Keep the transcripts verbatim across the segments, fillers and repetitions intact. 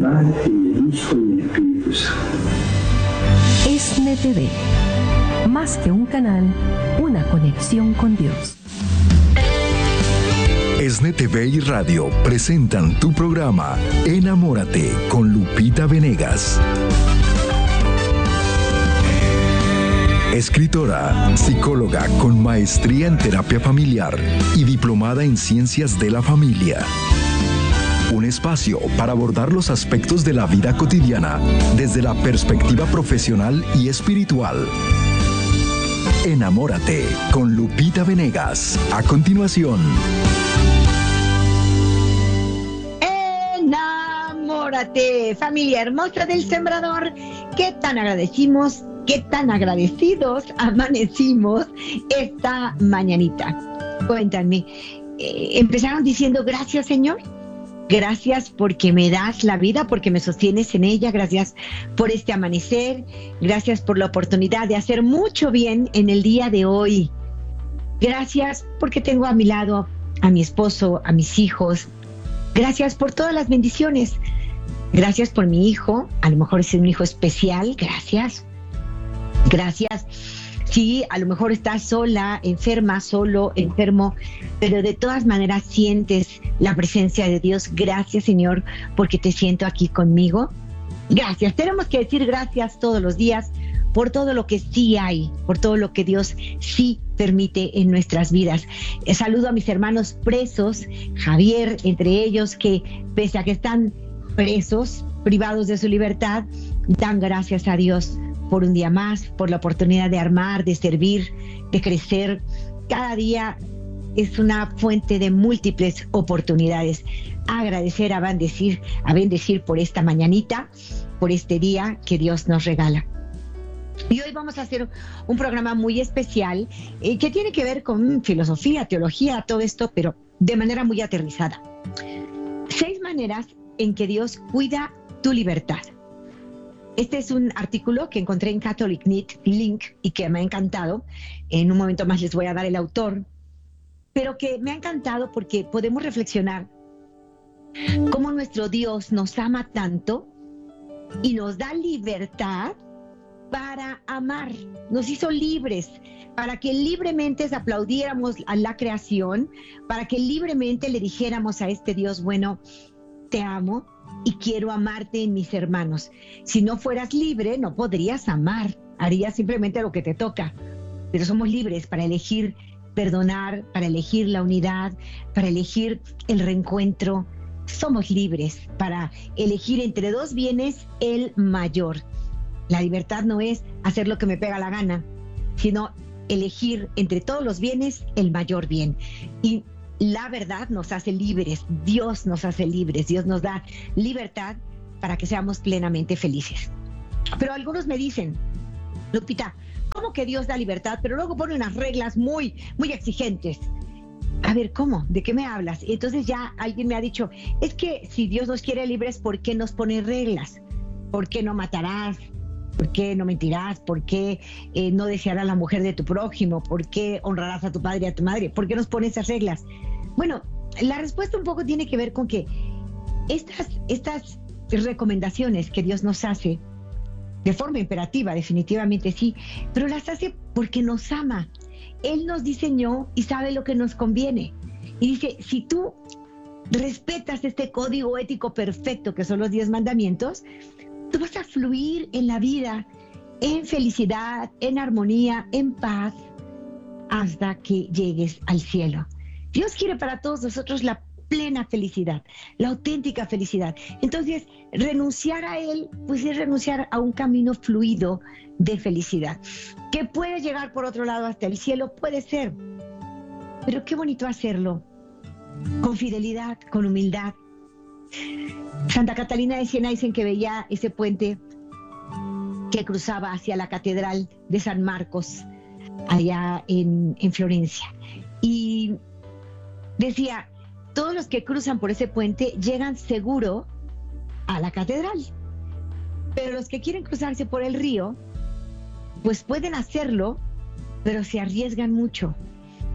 Padre, y del Hijo, y del Espíritu Santo. ESNE T V, más que un canal, una conexión con Dios. ESNE T V y Radio presentan tu programa Enamórate con Lupita Venegas. Escritora, psicóloga con maestría en terapia familiar y diplomada en ciencias de la familia. Un espacio para abordar los aspectos de la vida cotidiana desde la perspectiva profesional y espiritual. Enamórate con Lupita Venegas. A continuación. Enamórate, familia hermosa del Sembrador. Qué tan agradecimos, qué tan agradecidos amanecimos esta mañanita. Cuéntame, eh, empezaron diciendo gracias, Señor. Gracias porque me das la vida, porque me sostienes en ella. Gracias por este amanecer. Gracias por la oportunidad de hacer mucho bien en el día de hoy. Gracias porque tengo a mi lado a mi esposo, a mis hijos. Gracias por todas las bendiciones. Gracias por mi hijo. A lo mejor es un hijo especial. Gracias. Gracias. Sí, a lo mejor estás sola, enferma, solo, enfermo, pero de todas maneras sientes la presencia de Dios. Gracias, Señor, porque te siento aquí conmigo. Gracias. Tenemos que decir gracias todos los días por todo lo que sí hay, por todo lo que Dios sí permite en nuestras vidas. Eh, saludo a mis hermanos presos, Javier, entre ellos, que pese a que están presos, privados de su libertad, dan gracias a Dios por un día más, por la oportunidad de armar, de servir, de crecer. Cada día es una fuente de múltiples oportunidades. Agradecer, a bendecir, a bendecir por esta mañanita, por este día que Dios nos regala. Y hoy vamos a hacer un programa muy especial eh, que tiene que ver con filosofía, teología, todo esto, pero de manera muy aterrizada. Seis maneras en que Dios cuida tu libertad. Este es un artículo que encontré en Catholic Link y que me ha encantado. En un momento más les voy a dar el autor, pero que me ha encantado porque podemos reflexionar cómo nuestro Dios nos ama tanto y nos da libertad para amar. Nos hizo libres para que libremente aplaudiéramos a la creación, para que libremente le dijéramos a este Dios bueno, te amo y quiero amarte en mis hermanos. Si no fueras libre, no podrías amar, harías simplemente lo que te toca. Pero somos libres para elegir perdonar, para elegir la unidad, para elegir el reencuentro. Somos libres para elegir entre dos bienes el mayor. La libertad no es hacer lo que me pega la gana, sino elegir entre todos los bienes el mayor bien. Y la verdad nos hace libres, Dios nos hace libres, Dios nos da libertad para que seamos plenamente felices. Pero algunos me dicen, Lupita, ¿cómo que Dios da libertad? Pero luego pone unas reglas muy, muy exigentes. A ver, ¿cómo? ¿De qué me hablas? Y entonces ya alguien me ha dicho, es que si Dios nos quiere libres, ¿por qué nos pone reglas? ¿Por qué no matarás? ¿Por qué no mentirás? ¿Por qué eh, no desearás a la mujer de tu prójimo? ¿Por qué honrarás a tu padre y a tu madre? ¿Por qué nos pone esas reglas? Bueno, la respuesta un poco tiene que ver con que estas, estas recomendaciones que Dios nos hace, de forma imperativa, definitivamente sí, pero las hace porque nos ama. Él nos diseñó y sabe lo que nos conviene. Y dice, si tú respetas este código ético perfecto que son los diez mandamientos, tú vas a fluir en la vida, en felicidad, en armonía, en paz, hasta que llegues al cielo. Dios quiere para todos nosotros la plena felicidad, la auténtica felicidad. Entonces, renunciar a Él, pues es renunciar a un camino fluido de felicidad. ¿Que puede llegar por otro lado hasta el cielo? Puede ser. Pero qué bonito hacerlo con fidelidad, con humildad. Santa Catalina de Siena dicen que veía ese puente que cruzaba hacia la Catedral de San Marcos, allá en, en Florencia. Y decía, todos los que cruzan por ese puente llegan seguro a la catedral. Pero los que quieren cruzarse por el río, pues pueden hacerlo, pero se arriesgan mucho.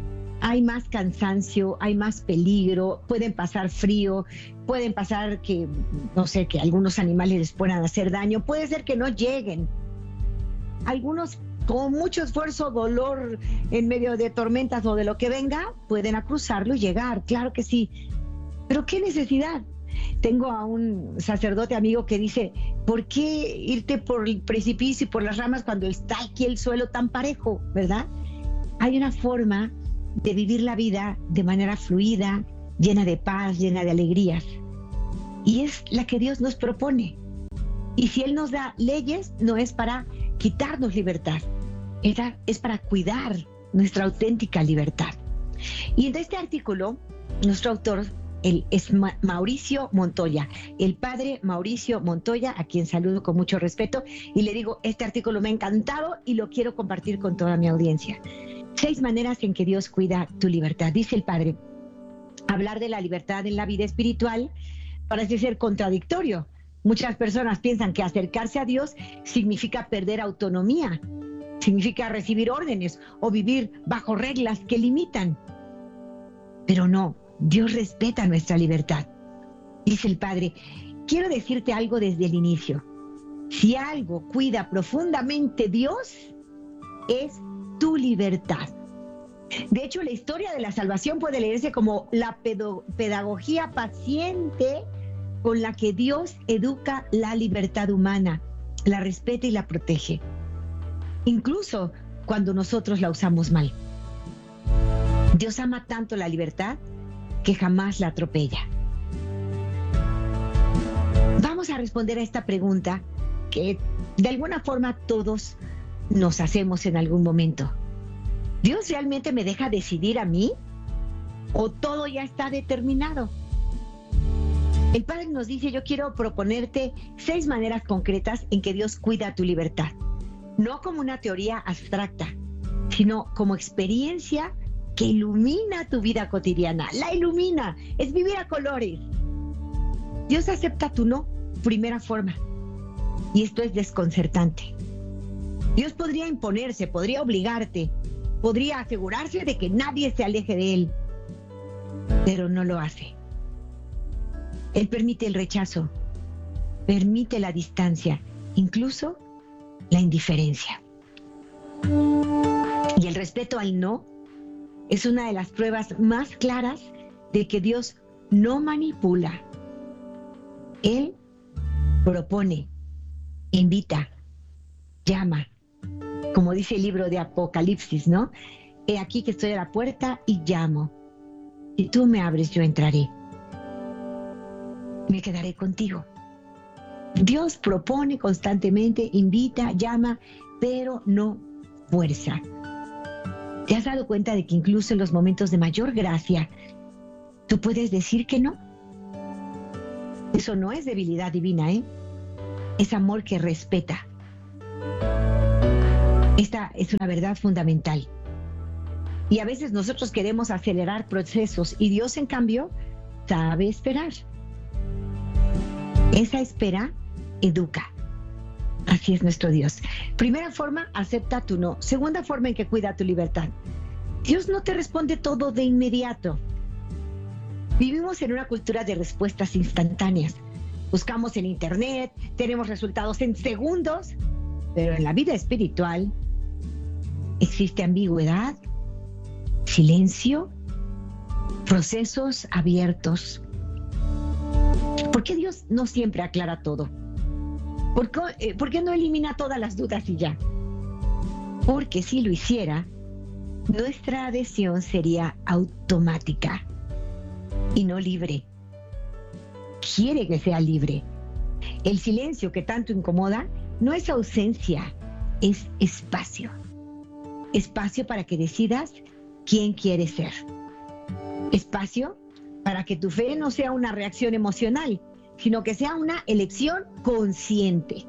hay más cansancio, hay más peligro, pueden pasar frío, pueden pasar que, no sé, que algunos animales les puedan hacer daño, puede ser que no lleguen. Algunos con mucho esfuerzo, dolor en medio de tormentas o de lo que venga, pueden cruzarlo y llegar, claro que sí. Pero ¿qué necesidad? Tengo a un sacerdote amigo que dice, ¿por qué irte por el precipicio y por las ramas cuando está aquí el suelo tan parejo, verdad? Hay una forma de vivir la vida de manera fluida, llena de paz, llena de alegrías. Y es la que Dios nos propone. Y si Él nos da leyes, no es para quitarnos libertad, es para cuidar nuestra auténtica libertad. Y en este artículo, nuestro autor el, es Ma- Mauricio Montoya, el padre Mauricio Montoya, a quien saludo con mucho respeto, y le digo, este artículo me ha encantado y lo quiero compartir con toda mi audiencia. Seis maneras en que Dios cuida tu libertad. Dice el padre, hablar de la libertad en la vida espiritual parece ser contradictorio. Muchas personas piensan que acercarse a Dios significa perder autonomía, significa recibir órdenes o vivir bajo reglas que limitan. Pero no, Dios respeta nuestra libertad. Dice el Padre, quiero decirte algo desde el inicio. Si algo cuida profundamente Dios, es tu libertad. De hecho, la historia de la salvación puede leerse como la pedo- pedagogía paciente con la que Dios educa la libertad humana, la respeta y la protege, incluso cuando nosotros la usamos mal. Dios ama tanto la libertad que jamás la atropella. Vamos a responder a esta pregunta que de alguna forma todos nos hacemos en algún momento. ¿Dios realmente me deja decidir a mí? ¿O todo ya está determinado? El Padre nos dice, yo quiero proponerte seis maneras concretas en que Dios cuida tu libertad. No como una teoría abstracta, sino como experiencia que ilumina tu vida cotidiana. La ilumina, es vivir a colores. Dios acepta tu no, primera forma. Y esto es desconcertante. Dios podría imponerse, podría obligarte, podría asegurarse de que nadie se aleje de Él, pero no lo hace. Él permite el rechazo, permite la distancia, incluso la indiferencia. Y el respeto al no es una de las pruebas más claras de que Dios no manipula. Él propone, invita, llama, como dice el libro de Apocalipsis, ¿no? He aquí que estoy a la puerta y llamo. Si tú me abres, yo entraré. Me quedaré contigo. Dios propone constantemente, invita, llama, pero no fuerza. ¿Te has dado cuenta de que incluso en los momentos de mayor gracia, tú puedes decir que no? Eso no es debilidad divina, ¿eh? Es amor que respeta. Esta es una verdad fundamental. Y a veces nosotros queremos acelerar procesos y Dios, en cambio, sabe esperar. Esa espera educa. Así es nuestro Dios. Primera forma, acepta tu no. Segunda forma en que cuida tu libertad. Dios no te responde todo de inmediato. Vivimos en una cultura de respuestas instantáneas. Buscamos en internet, tenemos resultados en segundos, pero en la vida espiritual existe ambigüedad, silencio, procesos abiertos. ¿Por qué Dios no siempre aclara todo? ¿Por qué, eh, ¿Por qué no elimina todas las dudas y ya? Porque si lo hiciera, nuestra adhesión sería automática y no libre. Quiere que sea libre. El silencio que tanto incomoda no es ausencia, es espacio. Espacio para que decidas quién quieres ser. Espacio para que tu fe no sea una reacción emocional, sino que sea una elección consciente.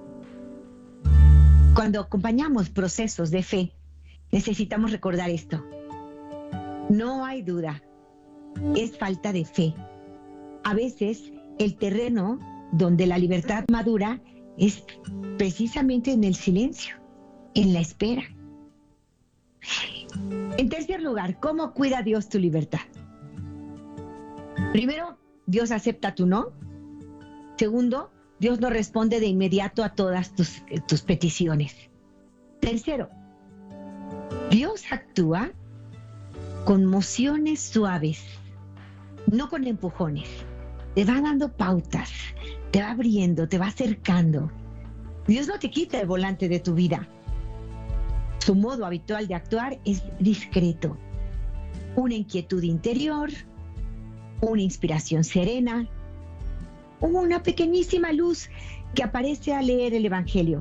Cuando acompañamos procesos de fe, necesitamos recordar esto. No hay duda, es falta de fe. A veces el terreno donde la libertad madura es precisamente en el silencio, en la espera. En tercer lugar, ¿cómo cuida Dios tu libertad? Primero, Dios acepta tu no. Segundo, Dios no responde de inmediato a todas tus, tus peticiones. Tercero, Dios actúa con mociones suaves, no con empujones. Te va dando pautas, te va abriendo, te va acercando. Dios no te quita el volante de tu vida. Su modo habitual de actuar es discreto. Una inquietud interior, una inspiración serena, una pequeñísima luz que aparece al leer el Evangelio.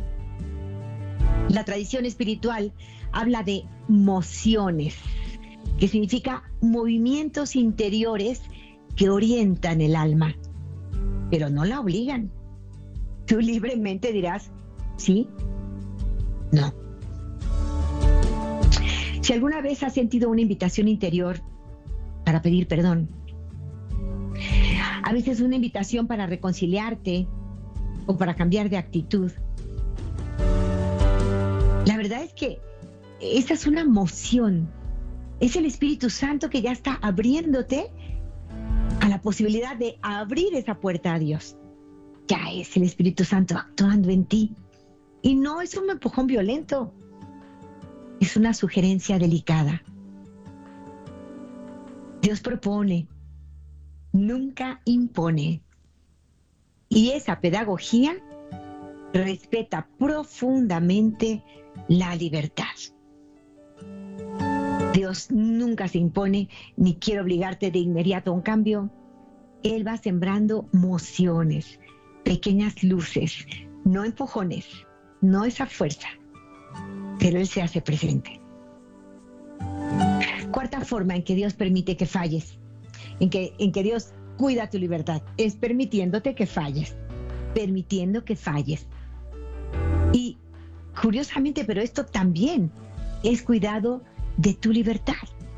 La tradición espiritual habla de mociones, que significa movimientos interiores que orientan el alma, pero no la obligan. Tú libremente dirás, sí, no. Si alguna vez has sentido una invitación interior para pedir perdón, a veces una invitación para reconciliarte o para cambiar de actitud, la verdad es que esa es una moción. Es el Espíritu Santo que ya está abriéndote a la posibilidad de abrir esa puerta a Dios. Ya es el Espíritu Santo actuando en ti. Y no es un empujón violento. Es una sugerencia delicada. Dios propone, nunca impone. Y esa pedagogía respeta profundamente la libertad. Dios nunca se impone ni quiere obligarte de inmediato a un cambio. Él va sembrando mociones, pequeñas luces, no empujones, no esa fuerza, pero Él se hace presente. Cuarta forma en que Dios permite que falles, en que, en que Dios cuida tu libertad, es permitiéndote que falles, permitiendo que falles. Y curiosamente, pero esto también es cuidado de tu libertad.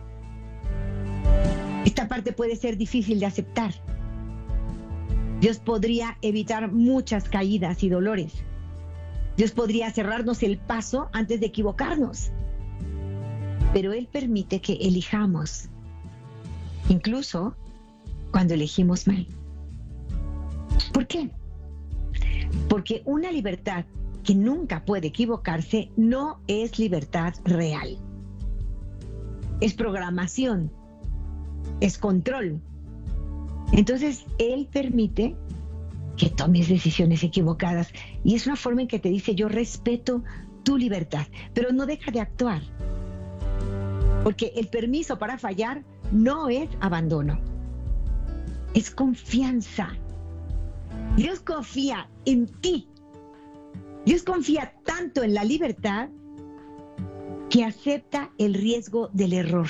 Esta parte puede ser difícil de aceptar. Dios podría evitar muchas caídas y dolores. Dios podría cerrarnos el paso antes de equivocarnos. Pero Él permite que elijamos, incluso cuando elegimos mal. ¿Por qué? Porque una libertad que nunca puede equivocarse no es libertad real. Es programación, es control. Entonces, Él permite que tomes decisiones equivocadas. Y es una forma en que te dice, yo respeto tu libertad, pero no deja de actuar. Porque el permiso para fallar no es abandono, es confianza. Dios confía en ti. Dios confía tanto en la libertad que acepta el riesgo del error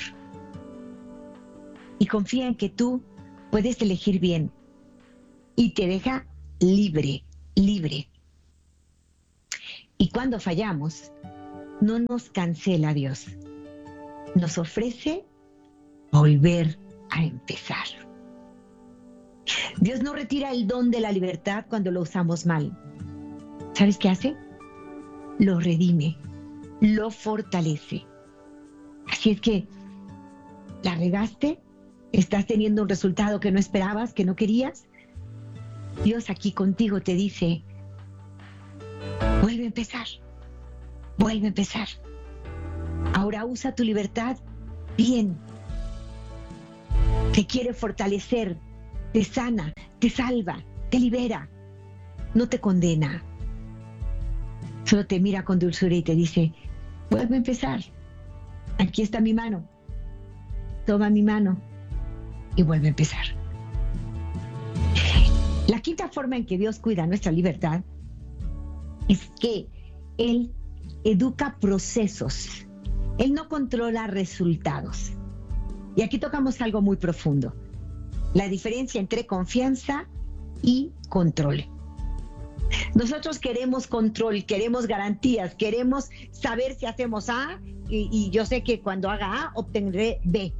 y confía en que tú puedes elegir bien y te deja libre, libre. Y cuando fallamos, no nos cancela Dios, nos ofrece volver a empezar. Dios no retira el don de la libertad cuando lo usamos mal. ¿Sabes qué hace? Lo redime, lo fortalece. Así es que la regaste, estás teniendo un resultado que no esperabas, que no querías. Dios aquí contigo te dice, vuelve a empezar, vuelve a empezar. Ahora usa tu libertad bien. Te quiere fortalecer, te sana, te salva, te libera, no te condena. Solo te mira con dulzura y te dice, vuelve a empezar. Aquí está mi mano. Toma mi mano y vuelve a empezar. La quinta forma en que Dios cuida nuestra libertad es que Él educa procesos. Él no controla resultados. Y aquí tocamos algo muy profundo. La diferencia entre confianza y control. Nosotros queremos control, queremos garantías, queremos saber si hacemos A y, y yo sé que cuando haga A obtendré B.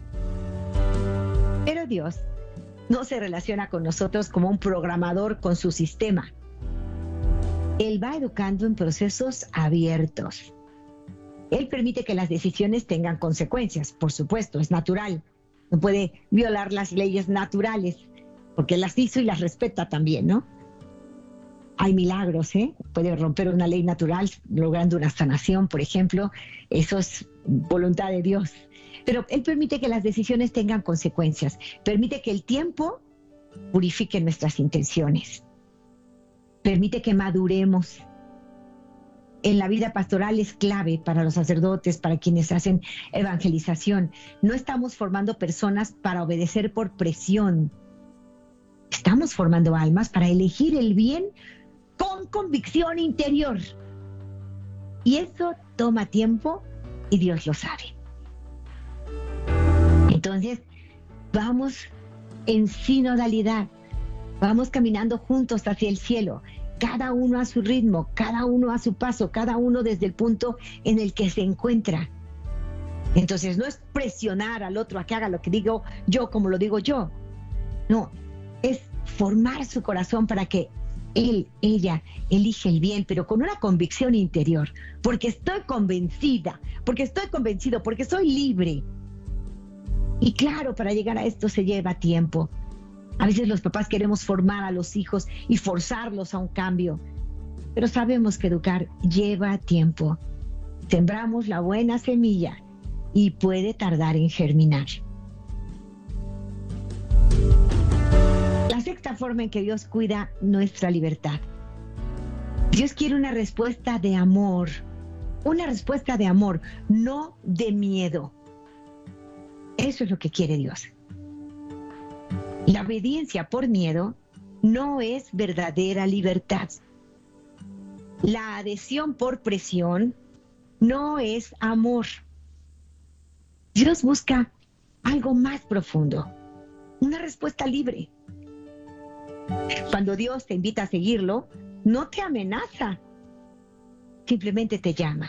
Pero Dios no se relaciona con nosotros como un programador con su sistema. Él va educando en procesos abiertos. Él permite que las decisiones tengan consecuencias, por supuesto, es natural. No puede violar las leyes naturales, porque Él las hizo y las respeta también, ¿no? Hay milagros, ¿eh? Puede romper una ley natural logrando una sanación, por ejemplo. Eso es voluntad de Dios. Pero Él permite que las decisiones tengan consecuencias. Permite que el tiempo purifique nuestras intenciones. Permite que maduremos. En la vida pastoral es clave para los sacerdotes, para quienes hacen evangelización. No estamos formando personas para obedecer por presión. Estamos formando almas para elegir el bien con convicción interior. Y eso toma tiempo y Dios lo sabe. Entonces, vamos en sinodalidad. Vamos caminando juntos hacia el cielo. Cada uno a su ritmo, cada uno a su paso, cada uno desde el punto en el que se encuentra. Entonces, no es presionar al otro a que haga lo que digo yo como lo digo yo. No, es formar su corazón para que él, ella, elige el bien, pero con una convicción interior, porque estoy convencida, porque estoy convencido, porque soy libre. Y claro, para llegar a esto se lleva tiempo. A veces los papás queremos formar a los hijos y forzarlos a un cambio, pero sabemos que educar lleva tiempo. Sembramos la buena semilla y puede tardar en germinar. La sexta forma en que Dios cuida nuestra libertad. Dios quiere una respuesta de amor, una respuesta de amor, no de miedo. Eso es lo que quiere Dios. La obediencia por miedo no es verdadera libertad. La adhesión por presión no es amor. Dios busca algo más profundo, una respuesta libre. Cuando Dios te invita a seguirlo, no te amenaza, simplemente te llama.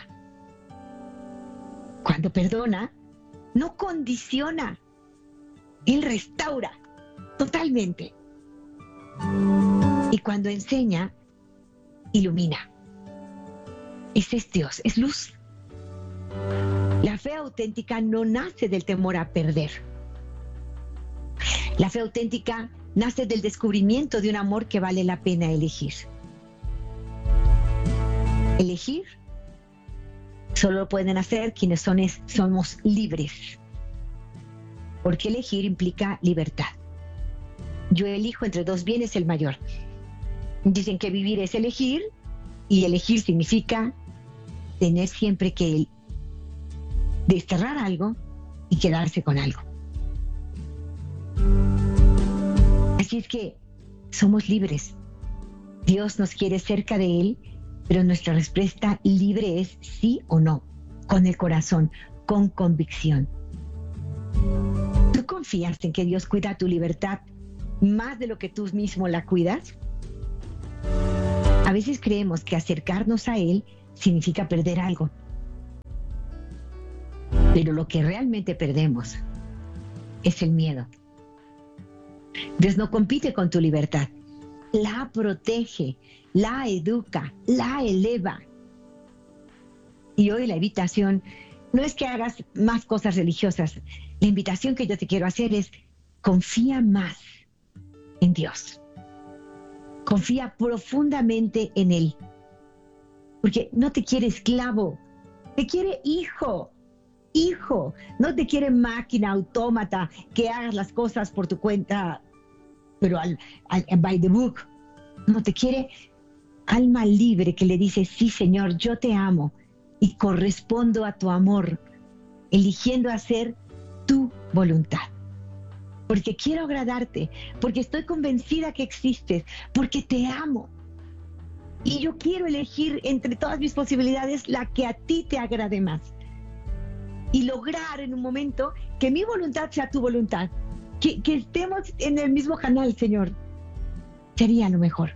Cuando perdona, no condiciona, Él restaura totalmente. Y cuando enseña, ilumina. Ese es Dios, es luz. La fe auténtica no nace del temor a perder. La fe auténtica nace del descubrimiento de un amor que vale la pena elegir. Elegir solo lo pueden hacer quienes son, somos libres. Porque elegir implica libertad. Yo elijo entre dos bienes el mayor. Dicen que vivir es elegir, y elegir significa tener siempre que desterrar algo y quedarse con algo. Así es que somos libres. Dios nos quiere cerca de Él, pero nuestra respuesta libre es sí o no, con el corazón, con convicción. ¿Tú confías en que Dios cuida tu libertad más de lo que tú mismo la cuidas? A veces creemos que acercarnos a Él significa perder algo. Pero lo que realmente perdemos es el miedo. Dios no compite con tu libertad. La protege, la educa, la eleva. Y hoy la invitación no es que hagas más cosas religiosas. La invitación que yo te quiero hacer es: confía más en Dios. Confía profundamente en Él. Porque no te quiere esclavo, te quiere hijo. Hijo, no te quiere máquina, autómata, que hagas las cosas por tu cuenta, pero al, al, by the book. No, te quiere alma libre que le dice: sí, Señor, yo te amo y correspondo a tu amor, eligiendo hacer tu voluntad. Porque quiero agradarte, porque estoy convencida que existes, porque te amo. Y yo quiero elegir entre todas mis posibilidades la que a ti te agrade más. Y lograr en un momento que mi voluntad sea tu voluntad. Que, que estemos en el mismo canal, Señor. Sería lo mejor.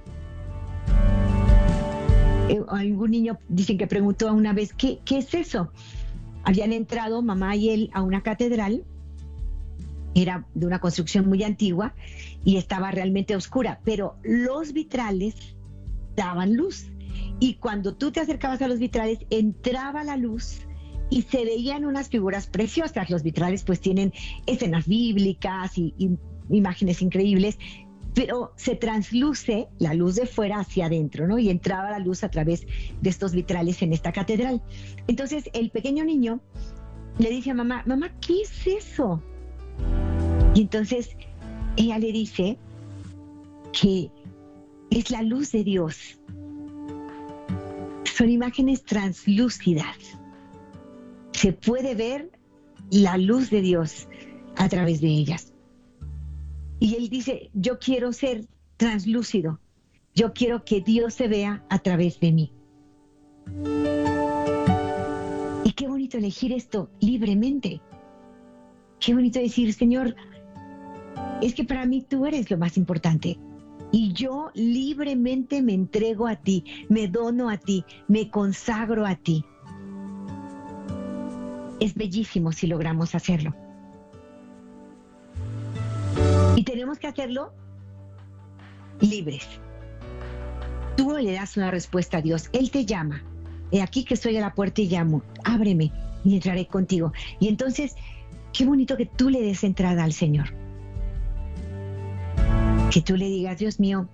Eh, algún niño, dicen que preguntó una vez, ¿qué, qué es eso? Habían entrado mamá y él a una catedral. Era de una construcción muy antigua y estaba realmente oscura, pero los vitrales daban luz. Y cuando tú te acercabas a los vitrales, entraba la luz y se veían unas figuras preciosas. Los vitrales pues tienen escenas bíblicas y, y imágenes increíbles, pero se transluce la luz de fuera hacia adentro, ¿no? Y entraba la luz a través de estos vitrales en esta catedral. Entonces el pequeño niño le dice a mamá, mamá, ¿qué es eso? Y entonces ella le dice que es la luz de Dios. Son imágenes translúcidas. Se puede ver la luz de Dios a través de ellas. Y él dice, yo quiero ser translúcido. Yo quiero que Dios se vea a través de mí. Y qué bonito elegir esto libremente. Qué bonito decir, Señor, es que para mí tú eres lo más importante. Y yo libremente me entrego a ti, me dono a ti, me consagro a ti. Es bellísimo si logramos hacerlo. Y tenemos que hacerlo libres. Tú le das una respuesta a Dios. Él te llama. He aquí que estoy a la puerta y llamo. Ábreme y entraré contigo. Y entonces, qué bonito que tú le des entrada al Señor. Que tú le digas, Dios mío,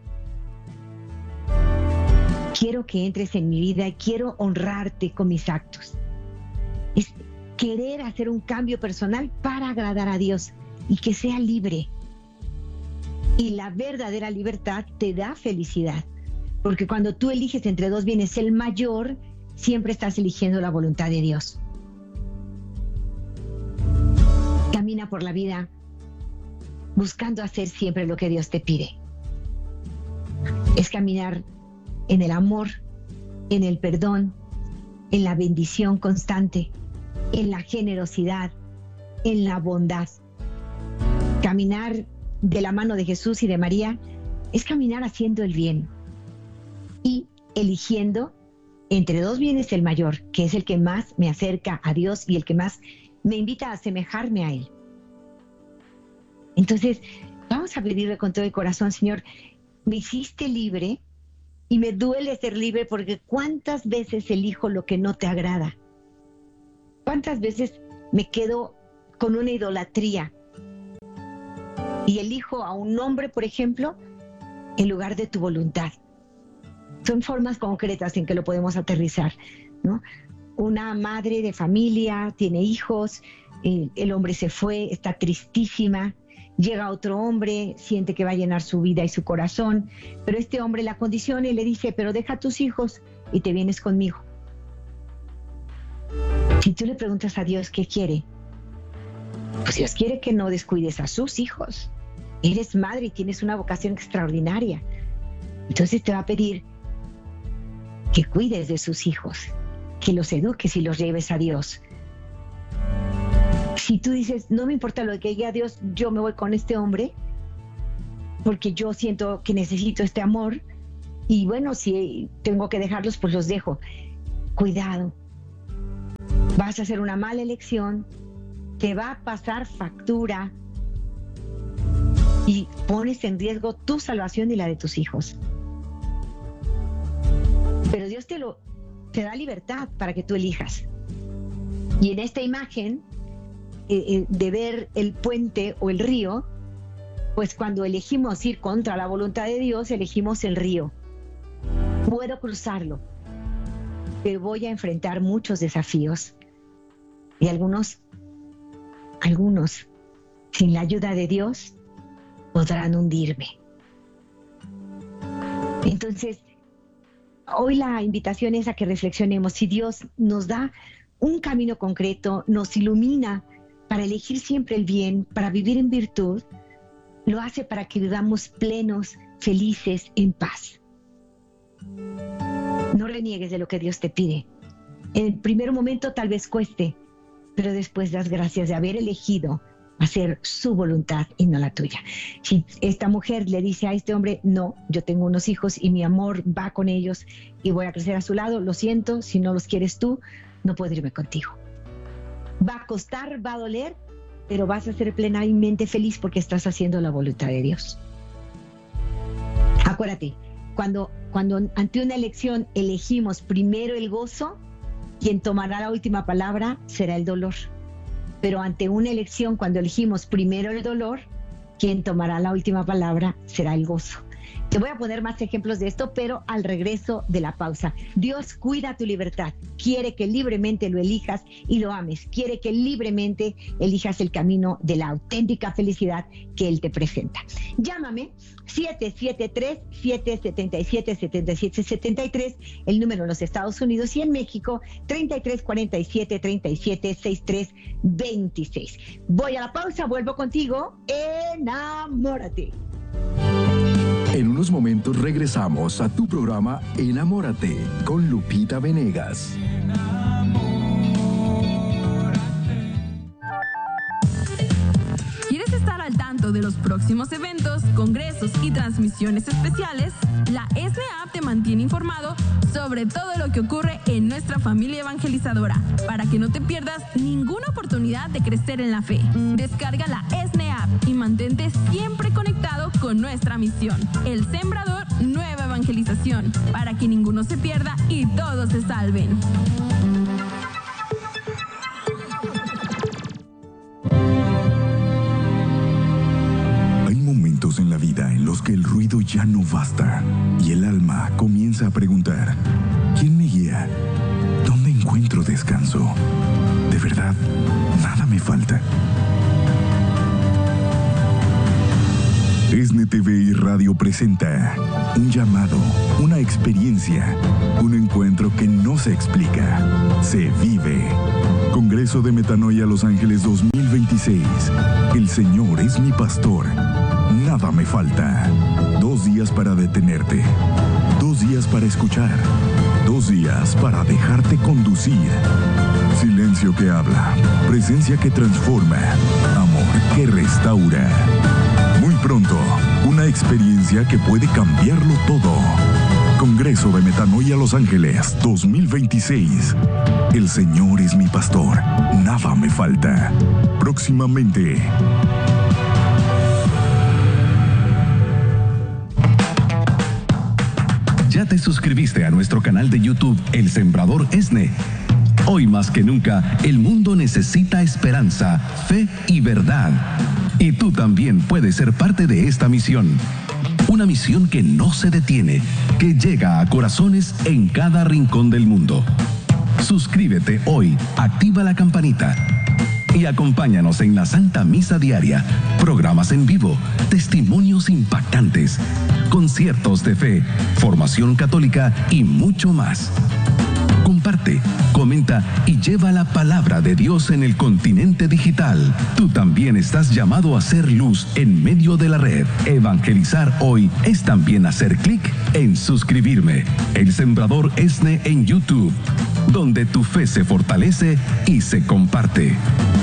quiero que entres en mi vida y quiero honrarte con mis actos. Es querer hacer un cambio personal para agradar a Dios y que sea libre. Y la verdadera libertad te da felicidad, porque cuando tú eliges entre dos bienes el mayor, siempre estás eligiendo la voluntad de Dios. Camina por la vida buscando hacer siempre lo que Dios te pide. Es caminar en el amor, en el perdón, en la bendición constante, en la generosidad, en la bondad. Caminar de la mano de Jesús y de María es caminar haciendo el bien y eligiendo entre dos bienes el mayor, que es el que más me acerca a Dios y el que más me invita a asemejarme a Él. Entonces, vamos a pedirle con todo el corazón, Señor, me hiciste libre y me duele ser libre porque ¿cuántas veces elijo lo que no te agrada? ¿Cuántas veces me quedo con una idolatría y elijo a un hombre, por ejemplo, en lugar de tu voluntad? Son formas concretas en que lo podemos aterrizar, ¿no? Una madre de familia tiene hijos, eh, el hombre se fue, está tristísima. Llega otro hombre, siente que va a llenar su vida y su corazón, pero este hombre la condiciona y le dice, pero deja a tus hijos y te vienes conmigo. Si tú le preguntas a Dios qué quiere, pues Dios quiere que no descuides a sus hijos. Eres madre y tienes una vocación extraordinaria. Entonces te va a pedir que cuides de sus hijos, que los eduques y los lleves a Dios. Si tú dices, no me importa lo que diga Dios, yo me voy con este hombre porque yo siento que necesito este amor y bueno, si tengo que dejarlos, pues los dejo. Cuidado, vas a hacer una mala elección, te va a pasar factura y pones en riesgo tu salvación y la de tus hijos. Pero Dios te lo te da libertad para que tú elijas. Y en esta imagen eh, de ver el puente o el río, pues cuando elegimos ir contra la voluntad de Dios, elegimos el río. Puedo cruzarlo, pero voy a enfrentar muchos desafíos. Y algunos, algunos, sin la ayuda de Dios, podrán hundirme. Entonces, hoy la invitación es a que reflexionemos. Si Dios nos da un camino concreto, nos ilumina para elegir siempre el bien, para vivir en virtud, lo hace para que vivamos plenos, felices, en paz. No reniegues de lo que Dios te pide. En el primer momento tal vez cueste, pero después das gracias de haber elegido hacer su voluntad y no la tuya. Si esta mujer le dice a este hombre, no, yo tengo unos hijos y mi amor va con ellos y voy a crecer a su lado, lo siento, si no los quieres tú, no puedo irme contigo. Va a costar, va a doler, pero vas a ser plenamente feliz porque estás haciendo la voluntad de Dios. Acuérdate, cuando, cuando ante una elección elegimos primero el gozo, quien tomará la última palabra será el dolor. Pero ante una elección, cuando elegimos primero el dolor, quien tomará la última palabra será el gozo. Te voy a poner más ejemplos de esto, pero al regreso de la pausa. Dios cuida tu libertad, quiere que libremente lo elijas y lo ames, quiere que libremente elijas el camino de la auténtica felicidad que Él te presenta. Llámame siete siete tres, siete siete siete, siete siete siete tres, el número en los Estados Unidos, y en México treinta y tres cuarenta y siete, treinta y siete, sesenta y tres veintiséis. Voy a la pausa, vuelvo contigo. Enamórate. En unos momentos regresamos a tu programa Enamórate con Lupita Venegas. ¿Quieres estar al tanto de los próximos eventos, congresos y transmisiones especiales? La E S N E A P te mantiene informado sobre todo lo que ocurre en nuestra familia evangelizadora, para que no te pierdas ninguna oportunidad de crecer en la fe. Descarga la E S N E A P y mantente siempre conectado con nuestra misión, El Sembrador Nueva Evangelización, para que ninguno se pierda y todos se salven. Hay momentos en la vida en los que el ruido ya no basta y el alma comienza a preguntar: ¿quién me guía? ¿Dónde encuentro descanso? De verdad, nada me falta. E S N E T V y Radio presenta un llamado, una experiencia, un encuentro que no se explica, se vive. Congreso de Metanoia Los Ángeles dos mil veintiséis. El Señor es mi pastor, nada me falta. Dos días para detenerte, dos días para escuchar, dos días para dejarte conducir. Silencio que habla, presencia que transforma, amor que restaura. Muy pronto, una experiencia que puede cambiarlo todo. Congreso de Metanoia Los Ángeles dos mil veintiséis. El Señor es mi pastor, nada me falta. Próximamente. ¿Ya te suscribiste a nuestro canal de YouTube El Sembrador E S N E? Hoy más que nunca, el mundo necesita esperanza, fe y verdad. Y tú también puedes ser parte de esta misión. Una misión que no se detiene, que llega a corazones en cada rincón del mundo. Suscríbete hoy, activa la campanita y acompáñanos en la Santa Misa Diaria, programas en vivo, testimonios impactantes, conciertos de fe, formación católica y mucho más. Comparte, comenta y lleva la palabra de Dios en el continente digital. Tú también estás llamado a ser luz en medio de la red. Evangelizar hoy es también hacer clic en suscribirme. El Sembrador E S N E en YouTube, donde tu fe se fortalece y se comparte.